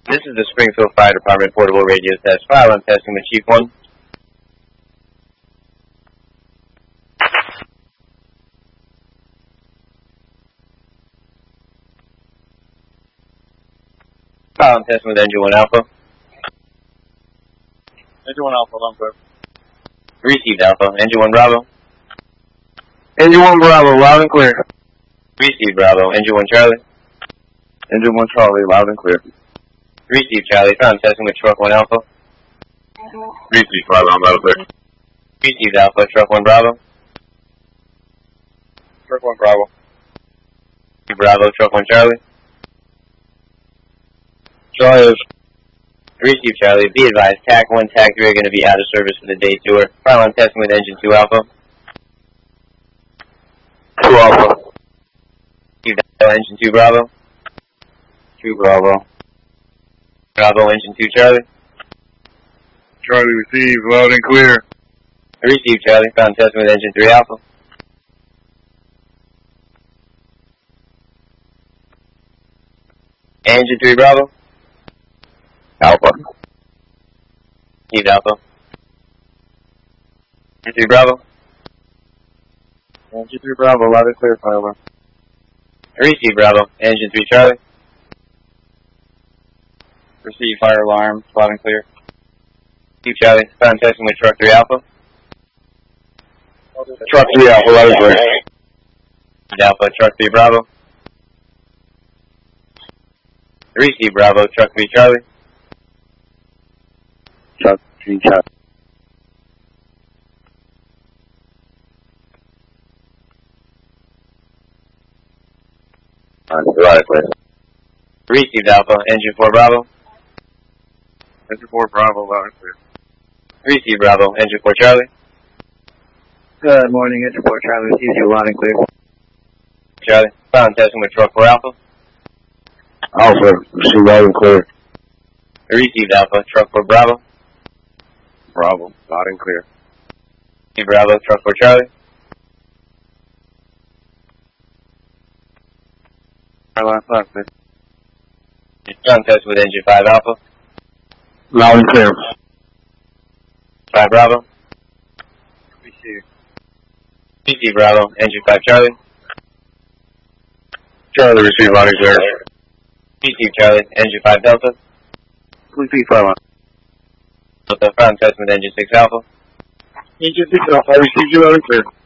This is the Springfield Fire Department Portable Radio Test. File I'm testing with Chief 1. File I'm testing with Engine 1 Alpha. Engine 1 Alpha, loud and clear. Received Alpha. Engine 1 Bravo. Engine 1 Bravo, loud and clear. Received Bravo. Engine 1 Charlie. Engine 1 Charlie, loud and clear. Received Charlie. File I'm testing with Truck 1 Alpha. Received Bravo, loud and clear. Received Alpha. Truck 1 Bravo. Truck 1 Bravo. Bravo. Truck 1 Charlie. Charlie. Received Charlie. Be advised, TAC 1, TAC 3 are going to be out of service for the day tour. File I'm testing with Engine 2 Alpha. 2 Alpha. Received Alpha. Engine 2 Bravo. 2 Bravo. Bravo. Engine 2 Charlie. Charlie received, loud and clear. Received Charlie. File I'm testing with Engine 3 Alpha. Engine 3 Bravo. Alpha. Received Alpha. Engine 3 Bravo. Engine 3 Bravo, loud and clear, Tyler. Received Bravo. Engine 3 Charlie. Receive fire alarm, loud and clear. Received Charlie. File I'm testing with Truck 3 Alpha. Truck 3 Alpha, loud and clear. Received Alpha. Truck 3 Bravo. Received Bravo. Truck 3 Charlie. Truck 3 Charlie. Loud and clear. Received Alpha. Engine 4 Bravo. Engine 4 Bravo, loud and clear. Received Bravo. Engine 4 Charlie. Good morning, Engine 4 Charlie receives you loud and clear. Charlie. File I'm testing with Truck 4 Alpha. Alpha, receive loud and clear. Received Alpha. Truck 4 Bravo. Bravo, loud and clear. Received Bravo. Truck 4 Charlie. Loud and clear. File I'm testing with Engine 5 Alpha. Loud and clear. 5 Bravo. Receive. Received Bravo. Engine 5 Charlie. Charlie receive loud and clear. Received Charlie. Engine 5 Delta. Repeat file. Delta. File I'm testing with Engine 6 Alpha. Engine 6 Alpha, I received you loud and clear.